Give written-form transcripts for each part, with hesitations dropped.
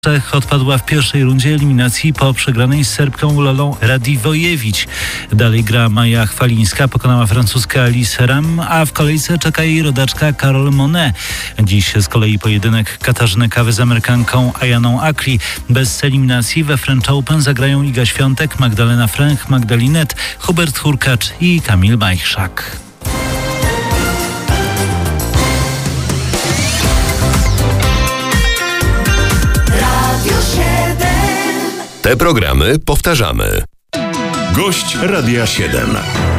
Czech odpadła w pierwszej rundzie eliminacji po przegranej z Serbką Lolą Radivojewicz. Dalej gra Maja Chwalińska, pokonała francuskę Alice Ram, a w kolejce czeka jej rodaczka Carol Monet. Dziś z kolei pojedynek Katarzyny Kawy z Amerykanką Ayaną Akli. Bez eliminacji we French Open zagrają Iga Świątek, Magdalena Fręch, Magdalinet, Hubert Hurkacz i Kamil Majchrzak. Te programy powtarzamy. Gość Radia 7.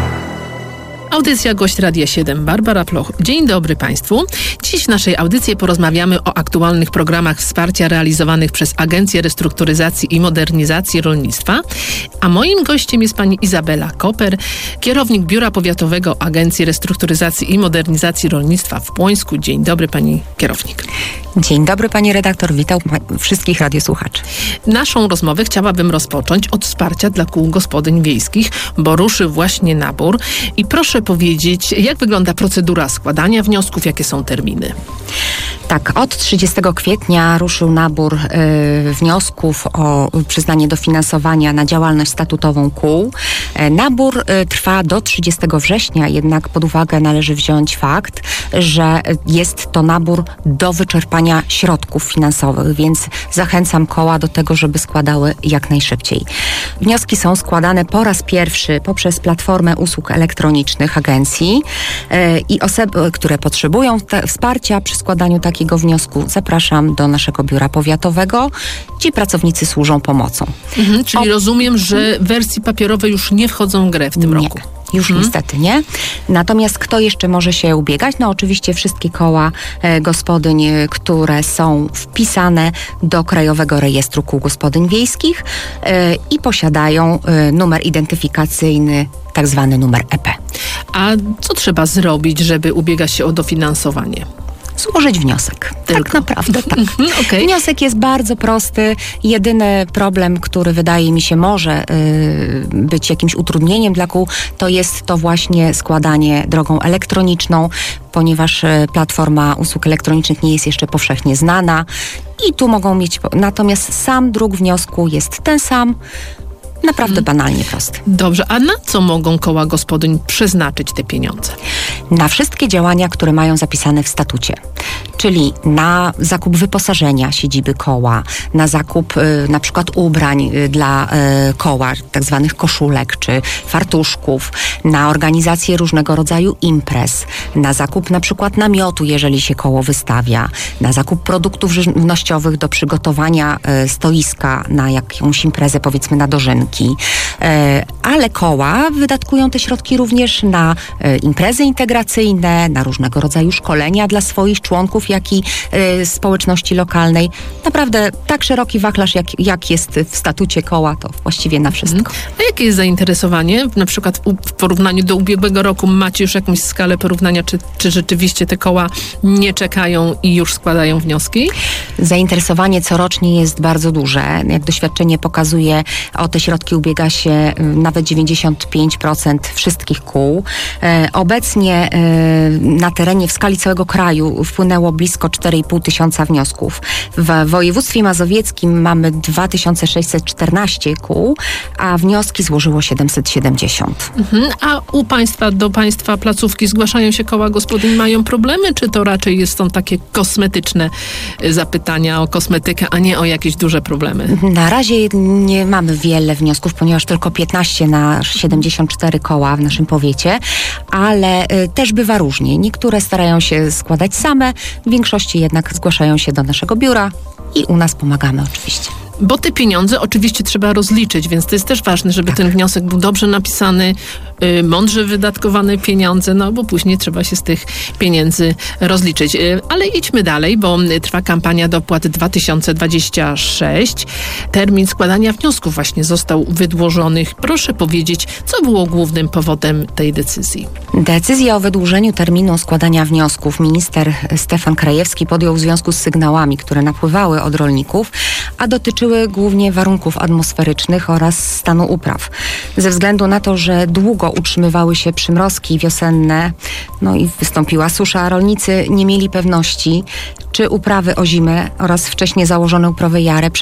Audycja Gość Radia 7. Barbara Ploch. Dzień dobry Państwu. Dziś w naszej audycji porozmawiamy o aktualnych programach wsparcia realizowanych przez Agencję Restrukturyzacji i Modernizacji Rolnictwa. A moim gościem jest pani Izabela Koper, kierownik Biura Powiatowego Agencji Restrukturyzacji i Modernizacji Rolnictwa w Płońsku. Dzień dobry pani kierownik. Dzień dobry pani redaktor. Witam wszystkich radiosłuchaczy. Naszą rozmowę chciałabym rozpocząć od wsparcia dla kół gospodyń wiejskich, bo ruszy właśnie nabór. I proszę powiedzieć, jak wygląda procedura składania wniosków, jakie są terminy? Tak, od 30 kwietnia ruszył nabór wniosków o przyznanie dofinansowania na działalność statutową kół. Nabór trwa do 30 września, jednak pod uwagę należy wziąć fakt, że jest to nabór do wyczerpania środków finansowych, więc zachęcam koła do tego, żeby składały jak najszybciej. Wnioski są składane po raz pierwszy poprzez platformę usług elektronicznych agencji i osoby, które potrzebują wsparcia przy składaniu takiego wniosku, zapraszam do naszego biura powiatowego. Ci pracownicy służą pomocą. Czyli rozumiem, że wersji papierowe już nie wchodzą w grę w tym roku. Już niestety nie. Natomiast kto jeszcze może się ubiegać? No oczywiście wszystkie koła gospodyń, które są wpisane do Krajowego Rejestru Kół Gospodyń Wiejskich i posiadają numer identyfikacyjny, tak zwany numer EP. A co trzeba zrobić, żeby ubiegać się o dofinansowanie? Złożyć wniosek. Tylko. Tak naprawdę, tak. Okay. Wniosek jest bardzo prosty. Jedyny problem, który wydaje mi się może być jakimś utrudnieniem dla kół, to jest to właśnie składanie drogą elektroniczną, ponieważ platforma usług elektronicznych nie jest jeszcze powszechnie znana i tu mogą mieć... Natomiast sam druk wniosku jest ten sam. Naprawdę banalnie prosty. Dobrze, a na co mogą koła gospodyń przeznaczyć te pieniądze? Na wszystkie działania, które mają zapisane w statucie. Czyli na zakup wyposażenia siedziby koła, na zakup na przykład ubrań dla koła, tak zwanych koszulek czy fartuszków, na organizację różnego rodzaju imprez, na zakup na przykład namiotu, jeżeli się koło wystawia, na zakup produktów żywnościowych do przygotowania stoiska na jakąś imprezę, powiedzmy na dożynki. Ale koła wydatkują te środki również na imprezy integracyjne, na różnego rodzaju szkolenia dla swoich członków, jak i społeczności lokalnej. Naprawdę tak szeroki wachlarz, jak jest w statucie koła, to właściwie na wszystko. A jakie jest zainteresowanie? Na przykład w porównaniu do ubiegłego roku macie już jakąś skalę porównania, czy rzeczywiście te koła nie czekają i już składają wnioski? Zainteresowanie corocznie jest bardzo duże. Jak doświadczenie pokazuje, o te środki ubiega się nawet 95% wszystkich kół. Obecnie na terenie w skali całego kraju wpłynęło blisko 4,5 tysiąca wniosków. W województwie mazowieckim mamy 2614 kół, a wnioski złożyło 770. A u państwa, do państwa placówki zgłaszają się koła gospodyń, mają problemy, czy to raczej są takie kosmetyczne zapytania o kosmetykę, a nie o jakieś duże problemy? Na razie nie mamy wiele wniosków, ponieważ tylko 15 na 74 koła w naszym powiecie, ale też bywa różnie. Niektóre starają się składać same, w większości jednak zgłaszają się do naszego biura i u nas pomagamy oczywiście. Bo te pieniądze oczywiście trzeba rozliczyć, więc to jest też ważne, żeby ten wniosek był dobrze napisany, mądrze wydatkowane pieniądze, no bo później trzeba się z tych pieniędzy rozliczyć. Ale idźmy dalej, bo trwa kampania dopłat 2026. Termin składania wniosków właśnie został wydłużony. Proszę powiedzieć, co było głównym powodem tej decyzji? Decyzję o wydłużeniu terminu składania wniosków minister Stefan Krajewski podjął w związku z sygnałami, które napływały od rolników, a dotyczyły dotyczyły głównie warunków atmosferycznych oraz stanu upraw. Ze względu na to, że długo utrzymywały się przymrozki wiosenne, no i wystąpiła susza, rolnicy nie mieli pewności, czy uprawy ozime oraz wcześniej założone uprawy jare